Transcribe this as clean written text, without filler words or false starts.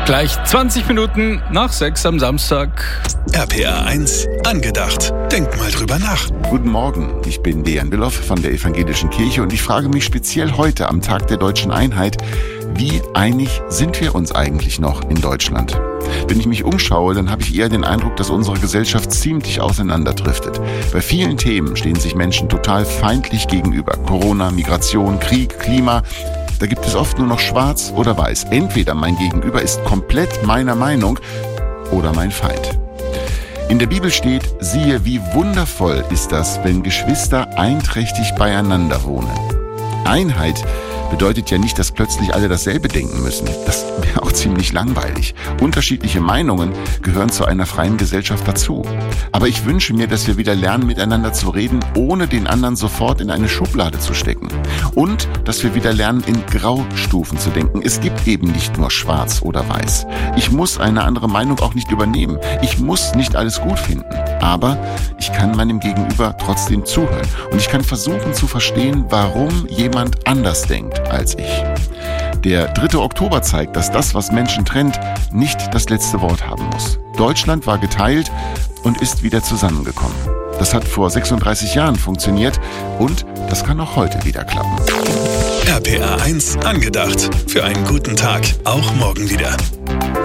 Gleich 20 Minuten nach 6 am Samstag. RPA 1 angedacht. Denk mal drüber nach. Guten Morgen, ich bin Dejan Billoff von der Evangelischen Kirche und ich frage mich speziell heute am Tag der Deutschen Einheit, wie einig sind wir uns eigentlich noch in Deutschland? Wenn ich mich umschaue, dann habe ich eher den Eindruck, dass unsere Gesellschaft ziemlich auseinanderdriftet. Bei vielen Themen stehen sich Menschen total feindlich gegenüber. Corona, Migration, Krieg, Klima. Da gibt es oft nur noch schwarz oder weiß. Entweder mein Gegenüber ist komplett meiner Meinung oder mein Feind. In der Bibel steht, siehe, wie wundervoll ist das, wenn Geschwister einträchtig beieinander wohnen. Einheit bedeutet ja nicht, dass plötzlich alle dasselbe denken müssen. Das wäre auch ziemlich langweilig. Unterschiedliche Meinungen gehören zu einer freien Gesellschaft dazu. Aber ich wünsche mir, dass wir wieder lernen, miteinander zu reden, ohne den anderen sofort in eine Schublade zu stecken. Und dass wir wieder lernen, in Graustufen zu denken. Es gibt eben nicht nur schwarz oder weiß. Ich muss eine andere Meinung auch nicht übernehmen. Ich muss nicht alles gut finden. Aber ich kann meinem Gegenüber trotzdem zuhören. Und ich kann versuchen zu verstehen, warum jemand anders denkt als ich. Der 3. Oktober zeigt, dass das, was Menschen trennt, nicht das letzte Wort haben muss. Deutschland war geteilt und ist wieder zusammengekommen. Das hat vor 36 Jahren funktioniert und das kann auch heute wieder klappen. RPA 1 angedacht. Für einen guten Tag. Auch morgen wieder.